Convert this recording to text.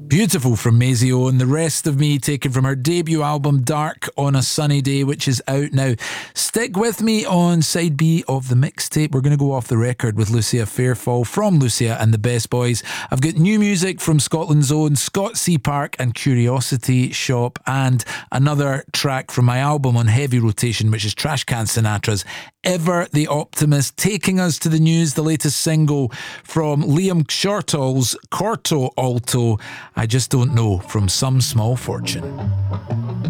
Beautiful from Maisie O, and The Rest of Me, taken from her debut album Dark on a Sunny Day, which is out now. Stick with me on side B of the mixtape. We're going to go off the record with Lucia Fairfall from Lucia and the Best Boys. I've got new music from Scotland's own Scott C. Park and Curiosity Shop, and another track from my album on heavy rotation, which is Trashcan Sinatra's Ever the Optimist, taking us to the news, the latest single from Liam Shortall's Corto Alto, I Just Don't Know, from Some Small Fortune.